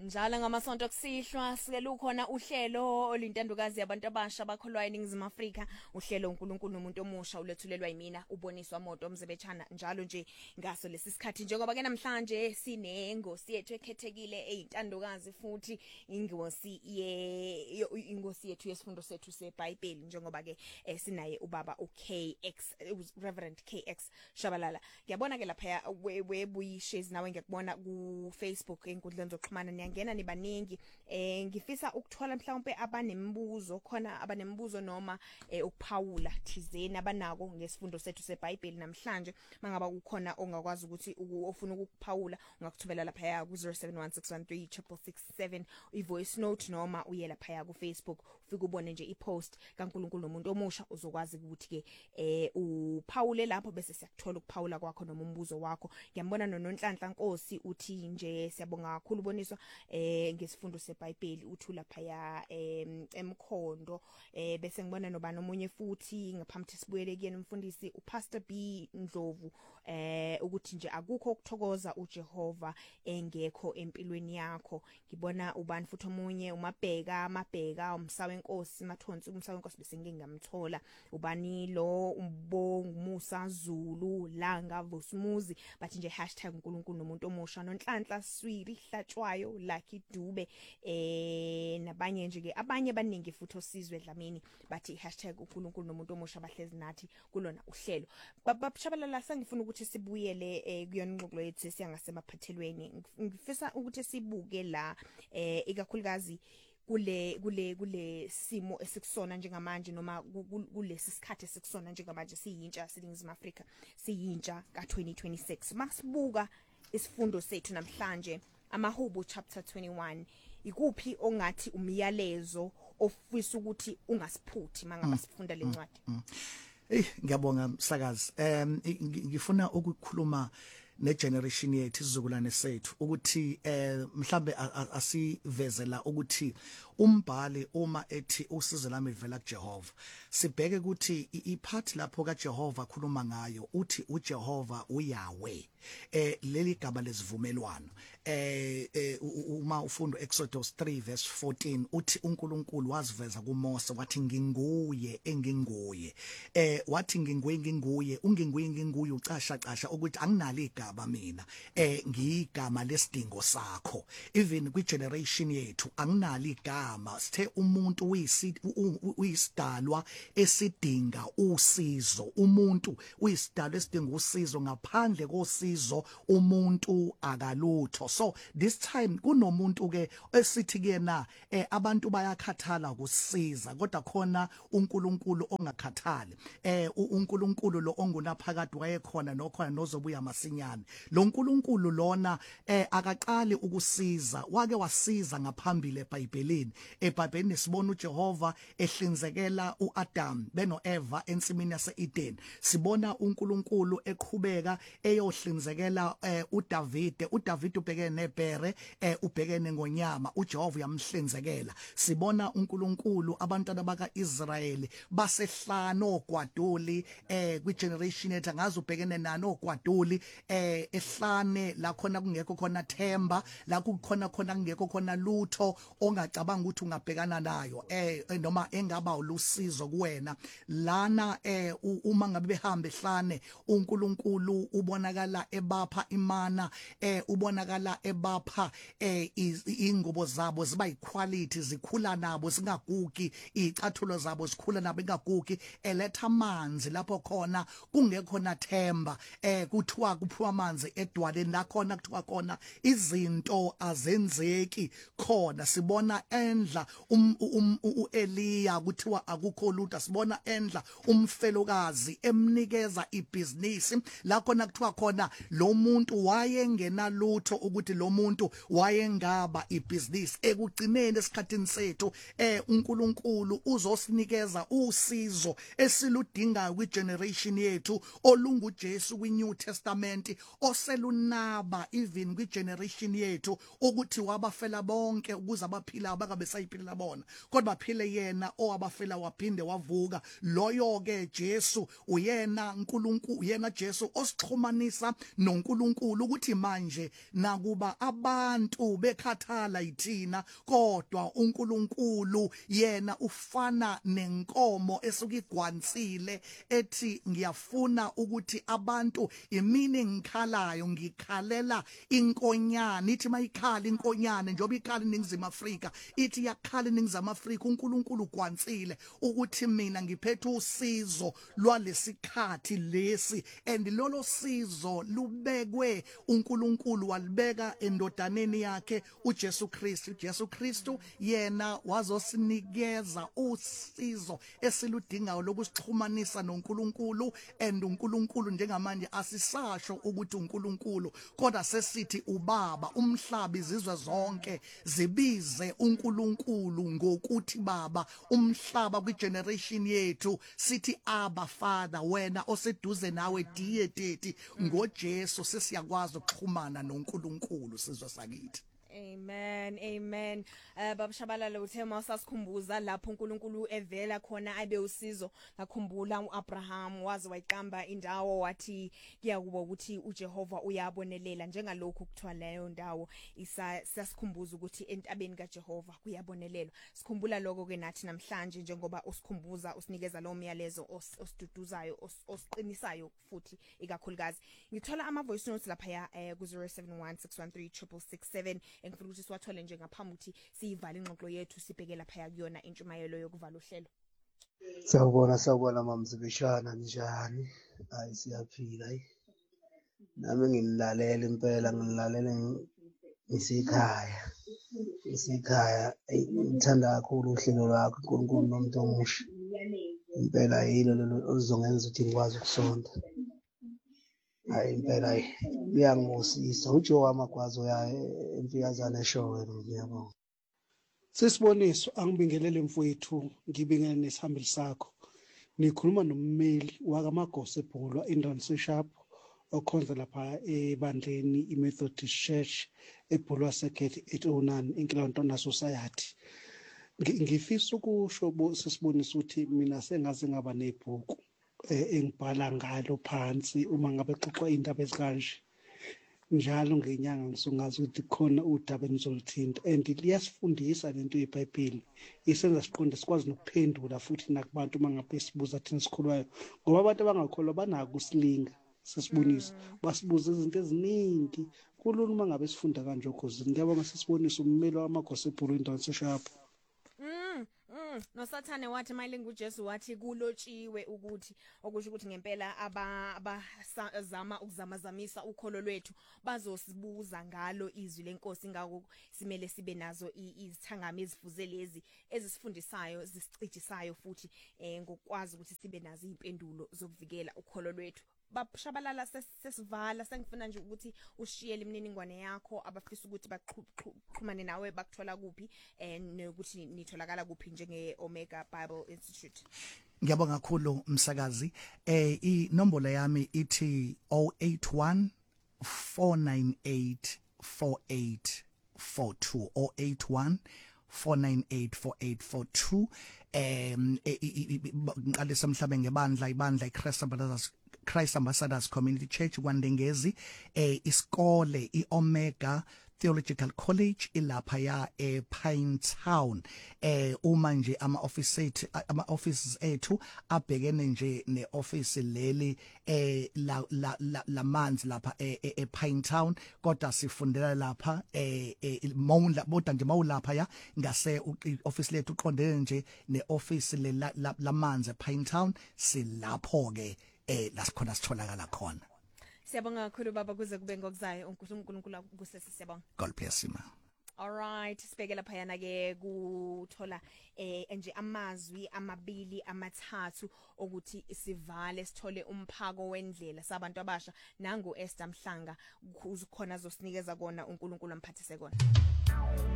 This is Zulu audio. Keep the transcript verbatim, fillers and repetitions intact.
Njalo ngamasonto kusihlwa sike lukhona uhlelo olintandokazi yabantu abasha bakholwa eNingizimu Afrika, uhlelo uNkulunkulu nomuntu omusha ulethulelwa yimina uboniswa moto omzebechana njalo nje ngaso lesi sikhathi, njengoba ke namhlanje sinengosi yethu ekhethekile eyintandokazi futhi ingosi ye ingosi yethu yesifundo sethu seBhayibheli, njengoba ke eh, sinaye ubaba uK X Reverend K X Shabalala. Ngiyabona ke lapha webuyishezi nawe ngiyakubona ku Facebook enkundleni zokuxhumana niyangena nibaningi. Eh ngifisa ukuthola mhlawumbe abanemibuzo khona abanemibuzo noma eh, ukuphawula thizeni abanako ngesifundo sethu seBhayibheli namhlanje. Mangaba kukhona ongakwazi ukuthi ofuna ukukuphawula ungakuthumela lapha ku zero seven one six one three six six six seven ivoice note noma uye lapha ku Facebook ufike ubone nje ipost kaNkulunkulu nomuntu omusha uzokwazi ukuthi ke eh uphawule lapho bese siyakuthola ukuphawula kwakho noma umbuzo wakho. Ngiyambona noNhlanhla Nkosi uthi nje siyabonga kakhulu uboniswa eh ngesifundo seBhayibheli uthula phaya emkhondo eh bese ngibona nobani omunye futhi ngaphambi sibuyele kuyena umfundisi uPastor B Ndlovu eh ukuthi nje akukho ukuthokoza uJehova engekho empilweni yakho. Ngibona ubani futhi omunye uMabheka amabheka umsawe Nkosi Mathonsi umsawe Nkosi bese ngingamthola ubani lo umbongo Musa Zulu langa Vusumuzi bathi nje hashtag uNkulunkulu nomuntu omusha. noNhlanhla Swiri Hlatshwayo Lucky Dube eh nabanye nje ke abanye baningi futhi osizwe Dlamini bathi hashtag uNkulunkulu nomuntu omusha bahlezi nathi kulona uhlelo. Babashabalala sengifuna ukuthi sibuyele eh, kuyona ingxoxo yethu siyangasemaphathelweni. Ngifisa ukuthi sibuke la eh ikakhulukazi kule kule kule simo esikusona njengamanje noma kulesi sikhathi esikusona njengamanje siyintsha siNingizimu Afrika siyintsha ka twenty twenty-six. Masibuka isifundo sethu namhlanje amaHubo chapter twenty-one, ikuphi ongathi umyalezo ofisa ukuthi ungasiphuthi mangaba sifunda lencwadi? Eh ngiyabonga msakazi. Em ngifuna ukukhuluma negeneration yethu isizukulwane sethu ukuthi eh mhlambe asivezela ukuthi umbhali uma ethi usizo lami livela kuJehova sibheke ukuthi iphathi lapho kaJehova khuluma ngayo uthi uJehova uYahweh eh leli gaba lesivumelwano eh uma ufunda Exodus three verse fourteen uthi uNkulunkulu waziveza kuMose wathi nginguye enginguye eh wathi nginguye nginguye unginguye nginguye ucasha casha ukuthi anginalo igaba mina eh ngigama lesidingo sakho. Even kwi generation yethu anginalo igama sithe umuntu uyisidalwa esidinga usizo. Umuntu uyisidalwa esidinga usizo, ngaphandle kosizo umuntu akalutho. So this time kunomuntu ke esithi kuyena eh abantu bayakhathala ukusiza kodwa khona uNkulunkulu ongakhathali. Eh uNkulunkulu lo ongunaphakade wayekhona nokhona nozobuya masinyane. Lo uNkulunkulu lona eh akaqali ukusiza, wake wasiza ngaphambili eBhayibhelini. eBhayibhelini sibona uJehova ehlinzekela uAdam beno Eva ensimini yaseEden. Sibona uNkulunkulu eqhubeka eyohlinzekela eh, uDavide. uDavide ubhekene nebhere eh, ubhekene ngonyama, uJehova yamhlinzekela. Sibona uNkulunkulu abantwana bakaIsrayeli basehlano ogwaduli eh kwi generation yethu ngaze ubhekene nano ogwaduli eh ehlane la khona kungekho khona themba, la kukhona khona kungekho khona lutho ongacabanga ukuthi ungabhekana nayo eh noma engaba ulusizo kuwena lana eh uma ngabe behamba ehlane uNkulunkulu ubonakala ebapha imana eh ubonakala ebapha eh ingubo zabo ziba equality, zikhula nabo singagugi, icathulo zabo zikhula nabo ingagugi, eletha amanzi lapho khona kungekho na themba eh kuthiwa kuphiwa amanzi edwaleni la khona kuthiwa khona izinto azenzeki khona. Sibona endla um uEliya kuthiwa akukho lutho. Sibona endla umfelokazi emnikeza ibhizinisi la khona kuthiwa khona lo muntu wayengena lutho ukuthi lo muntu wayengaba ibhizinisi. Ekugcineni esikhathini sethu eh uNkulunkulu uzosinikeza usizo esiludingayo kwi generation yethu olungu Jesu kwi New Testament oselunaba even kwi generation yethu ukuthi wabafela bonke ukuze abaphila bakabe sayiphilela bona kodwa baphile yena owabafela waphinde wavuka. Loyo ke Jesu uyena uNkulunkulu, uyena Jesu osixhumanisa noNkulunkulu ukuthi manje nakuba abantu bekhathala yithina kodwa uNkulunkulu yena ufana nenkomo esuke igwansile ethi ngiyafuna ukuthi abantu imini ngikhalayo ngikhalela inkonyane ithi mayikhala inkonyane njoba ikhala iningizimu Afrika ithi yakhala iningizimu Afrika uNkulunkulu ugwansile ukuthi mina ngiphethe usizo lwalesikhathi lesi and lolo sizo lubekwe uNkulunkulu walibeka endodaneni yakhe uJesu Kristu uJesu Kristu yena wazosinikeza usizo esiludingayo lokusixhumanisa noNkulunkulu and uNkulunkulu njengamanje asisasho ukuthi uNkulunkulu kodwa sesithi ubaba umhlaba izizwe zonke zibize uNkulunkulu ngokuthi baba umhlaba kwigeneration yethu sithi aba father wena oseduze nawe diye teti ngoJesu sesiyakwazi ukuxhumana noNkulunkulu sizwe sakithi. Amen, amen. Uh, Baba Shabalala uthema usasikhumbuza lapho uNkulunkulu evela khona abe usizo ngakhumbula uAbraham waze wayiqamba indawo wathi kuyakuba ukuthi uJehova uyabonelela njengalokho kuthiwa leyo ndawo isasikhumbuza ukuthi entabeni kaJehova kuyabonelelwa. Sikhumbula lokho ke nathi namhlanje njengoba usikhumbuza usinikeza lo myalezo osiduduzayo osiqinisayo futhi ikakhulukazi. Ngithola ama voice notes lapha ya ku zero seven one six one three six six seven engifuna ukuthi siwathole nje ngaphambi ukuthi siyivala ingxoxo yethu sibheke lapha yakuyona intshumayelo yokuvala uhlelo. Sawubona sawubona mamzibishana njani? Hayi siyaphila hayi. Nami nginilalela impela nginilalela ngisikhaya. Ngisikhaya ngithanda kakhulu uhlelo lwakho uNkulunkulu nomuntu omusha. Impela yilo lelo ozongenza ukuthi ngikwazi ukusonda. Hayi impela uyangusisa uJowa amagwazo yayo emfikazana eshowe ngiyabonga. Sisiboniso angibingelele mfowethu ngibingelele nesihambeli sakho. Nikhuluma nommeli wakamagosa ebholwa Indon Sharp okhonza lapha ebandleni iMethodist Church ebholwa Sekhethi eight oh nine eNkilantona Society. Ngifisa ukusho sisibonisa ukuthi mina sengaze ngaba nebhuku engibhala ngalo phansi uma ngabe xoxa indaba ezikanje njalo ngenyanga ngisungazi ukuthi khona udaba enizolithinta and liyasifundisa lento yeBhayibheli isenza siqonde sikwazi nokuphendula futhi nakubantu mangabe sibuza thina sikhulwayo ngoba abantu abangakholwa banako usilinga sesibonisa basibuza izinto eziningi kulula uma ngabe sifunda kanje ukhozi ngiyabonga sesibonisa ummeli wamagosa ebholwa Indon Sharp. Mm mm no Sathane wathi mayilingu uJesu wathi kulotshiwe ukuthi okusho ukuthi ngempela aba abazama ukuzamazamisa ukholo lwethu bazosibuza ngalo izwi lenkosi ngako simele sibe nazo izithangame ezifuze lezi ezisifundisayo zisichijisayo futhi eh ngokwazi ukuthi sibe nazo impendulo zokuvikela ukholo lwethu. Bashabalala sesivala sengifuna nje ukuthi ushiyele imininingwane yakho abafisa ukuthi baxhumane nawe bakuthola kuphi nokuthi nitholakala kuphi njenge Omega Bible Institute. Ngiyabonga kakhulu umsakazi eh inombolo yami ithi zero eight one four nine eight four eight four two zero eight one four nine eight four eight four two em ngiqalisa mhlabe ngebandla ibandla iChrist Ambassadors Christ Ambassadors Community Church kwaNdengezi eh isikole iOmega Theological College ilapha ya e Pine Town eh uma nje ama office ama offices ethu abhekene nje neoffice leli eh la la lamanzi lapha e Pine Town kodwa sifundela lapha eh mawula bodwa nje mawulapha ya ngase office lethu uqondene nje neoffice le lamanzi ePine Town silapho ke eh lasikhona sitholakala khona. Siyabonga kakhulu baba kuze kube ngokuzayo uNkulunkulu kusese siyabonga. God bless you ma. All right sibhekela phayana ke kuthola eh nje amazwi amabili amathathu ukuthi sivale sithole umphako wendlela sabantu abasha nangu Esther Mhlanga kukhona zosinikeza kona uNkulunkulu amphathise kona.